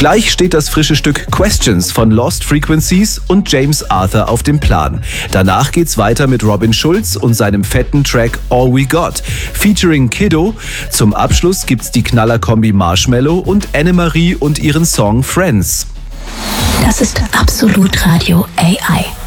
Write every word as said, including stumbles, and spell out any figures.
Gleich steht das frische Stück Questions von Lost Frequencies und James Arthur auf dem Plan. Danach geht's weiter mit Robin Schulz und seinem fetten Track All We Got, featuring Kiddo. Zum Abschluss gibt's die Knallerkombi Marshmello und Annemarie und ihren Song Friends. Das ist Absolut Radio A I.